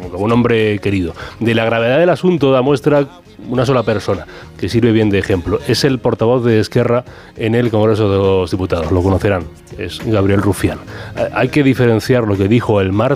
ejemplo, un hombre querido. De la gravedad del asunto da muestra una sola persona que sirve bien de ejemplo. Es el portavoz de Esquerra en el Congreso de los Diputados. Lo conocerán. Es Gabriel Rufián. Hay que diferenciar lo que dijo el martes